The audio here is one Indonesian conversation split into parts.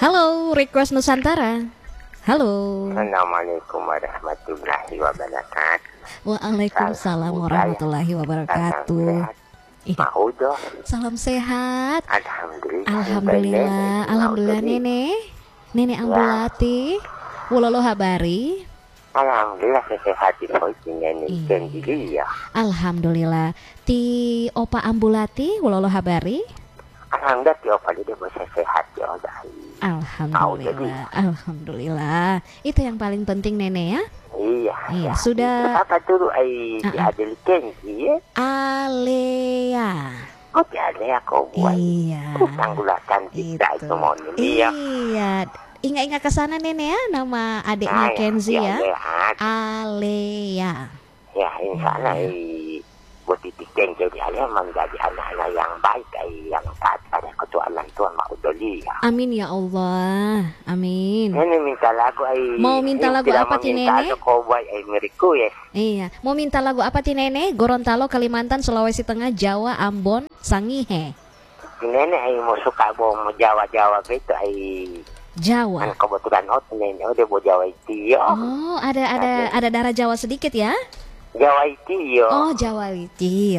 Halo, Request Nusantara. Halo. Assalamualaikum warahmatullahi wabarakatuh. Waalaikumsalam warahmatullahi wabarakatuh. Maudo. Salam sehat. Alhamdulillah. Alhamdulillah Nenek Ambulati. Wololo habari. Alhamdulillah sehat di posisinya ini ya. Alhamdulillah. Ti Opa Ambulati wololo habari. Alhamdulillah ti Opa dia bisa sehat ya. Alhamdulillah. Itu yang paling penting Nenek ya. Iya. Sudah. Apa dulu di Adel Kenji ya? Alea. Oh, di Alea kau buat. Iya. Tanggulakan tidak itu mau Iya. Ingat-ingat ke sana Nenek ya, nama adiknya Kenzi ya. Alea. Ya, insya Allah buat titik jadi Alea menjadi anak-anak yang baik, yang taat pada ketuaan Tuhan Maudoli ya. Amin ya Allah. Amin. Ini minta lagu mau minta lagu apa ti Nenek? Kau buat miriku ya. Iya. Mau minta lagu apa ti Nenek? Gorontalo, Kalimantan, Sulawesi Tengah, Jawa, Ambon, Sangihe. Si Nenek mau suka mau Jawa gitu Jawa. Kan kebetulan Nenek dia mau Jawa itu ya. Oh, ada darah Jawa sedikit ya? Jawa itu ya. Oh, Jawa itu.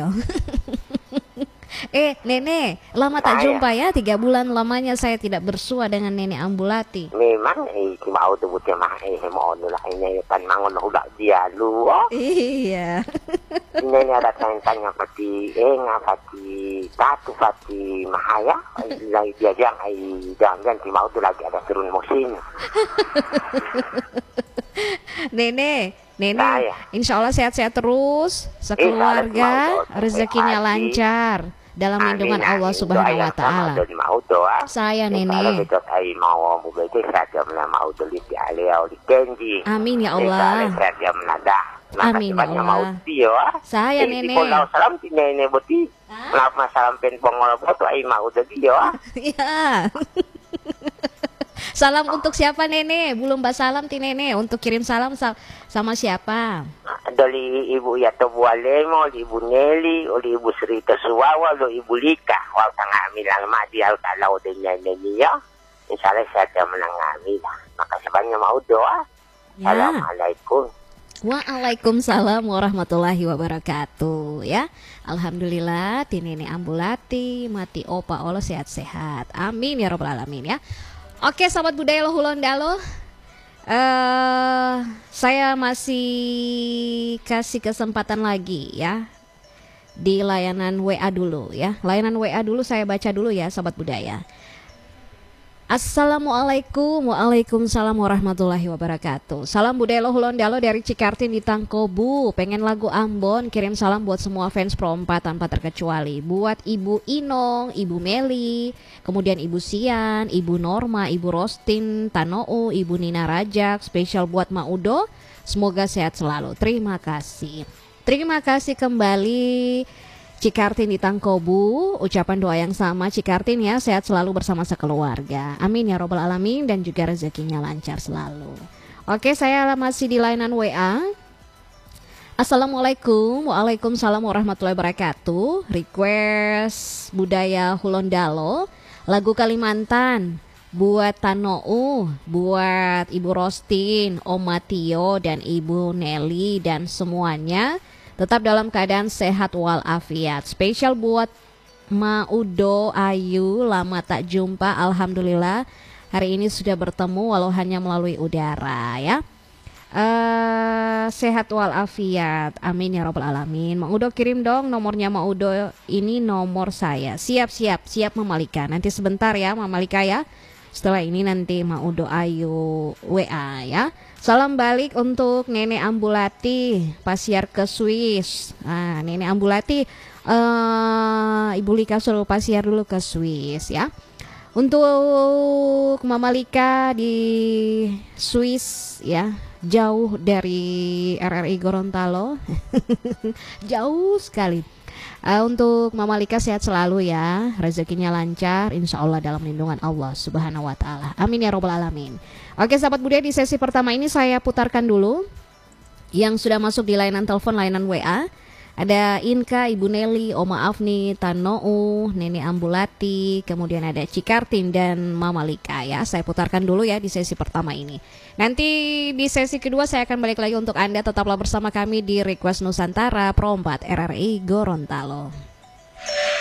Nenek, lama tak jumpa ya, 3 bulan lamanya saya tidak bersua dengan Nenek Ambulati. Memang mau debutnya mah mau nulah ini kan mangun udah dia lu. Iya. Nenek ada tanya pati ngapati tatu pati mahaya lagi dia jangan mau tuh lagi ada turun musim. Nenek, insya Allah sehat-sehat terus, sekeluarga, rezekinya lancar dalam lindungan Allah Subhanahu Wa Taala. Saya Nenek. Amin ya Allah. Amin ya Allah. Saya Nenek. Salam ti Nenek boti. Salam pen bongol boto mau dia. Iya. Salam untuk siapa Nenek? Belum salam ti Nenek. Untuk kirim salam sama siapa? Dari Ibu Yato Bualemo, Ibu Nelly, oleh Ibu Sri Suwawa, oleh Ibu Lika. Wal tangga milang madi al kalau dengan Nenek ya. Insyaallah saya menangami lah. Makasih banyak mau doa. Ya. Assalamualaikum. Waalaikumsalam warahmatullahi wabarakatuh ya. Alhamdulillah ti Nenek Ambulati, mati Opa Allah sehat-sehat. Amin ya rabbal alamin ya. Oke sahabat budaya Lohulondalo, saya masih kasih kesempatan lagi ya di layanan WA dulu ya. Layanan WA dulu saya baca dulu ya sahabat budaya. Assalamualaikum. Waalaikumsalam warahmatullahi wabarakatuh. Salam budaya Lohulondalo dari Cikartin di Tangkobu. Pengen lagu Ambon, kirim salam buat semua fans Pro 4 tanpa terkecuali. Buat Ibu Inong, Ibu Meli, kemudian Ibu Sian, Ibu Norma, Ibu Rostin Tanou, Ibu Nina Rajak. Spesial buat Maudo, semoga sehat selalu. Terima kasih. Terima kasih kembali Cikartin di Tangkobu. Ucapan doa yang sama Cikartin ya, sehat selalu bersama sekeluarga. Amin ya robbal alamin, dan juga rezekinya lancar selalu. Oke, saya masih di layanan WA. Assalamualaikum. Waalaikumsalam warahmatullahi wabarakatuh. Request budaya Hulondalo, lagu Kalimantan buat Tanou, buat Ibu Rostin, Om Matio, dan Ibu Nelly, dan semuanya tetap dalam keadaan sehat walafiat. Spesial buat Maudo Ayu, lama tak jumpa. Alhamdulillah hari ini sudah bertemu walau hanya melalui udara ya. Sehat walafiat. Amin ya rabbal alamin. Maudo kirim dong nomornya Maudo, ini nomor saya. Siap Mamalika. Nanti sebentar ya Mamalika ya. Setelah ini nanti Maudo Ayu WA ya. Salam balik untuk Nenek Ambulati, pasiar ke Swiss. Nenek Ambulati, Ibu Lika suruh pasiar dulu ke Swiss ya. Untuk Mama Lika di Swiss ya, jauh dari RRI Gorontalo, jauh sekali. Untuk Mama Lika sehat selalu ya, rezekinya lancar, insya Allah dalam lindungan Allah Subhanahu Wa Taala. Amin ya robbal alamin. Oke sahabat budaya, di sesi pertama ini saya putarkan dulu yang sudah masuk di layanan telepon, layanan WA. Ada Inka, Ibu Nelly, Oma Afni, Tanou, Neni Ambulati, kemudian ada Cikartin dan Mama Lika ya. Saya putarkan dulu ya di sesi pertama ini. Nanti di sesi kedua saya akan balik lagi untuk Anda. Tetaplah bersama kami di Request Nusantara Pro 4 RRI Gorontalo.